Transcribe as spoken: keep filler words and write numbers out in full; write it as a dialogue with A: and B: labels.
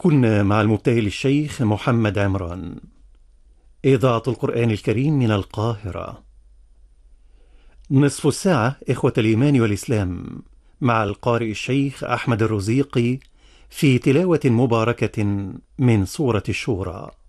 A: كنا مع المبتهل الشيخ محمد عمران. إذاعة القرآن الكريم من القاهرة. نصف الساعة إخوة الإيمان والإسلام مع القارئ الشيخ أحمد الرزيقي في تلاوة مباركة من سورة الشورى.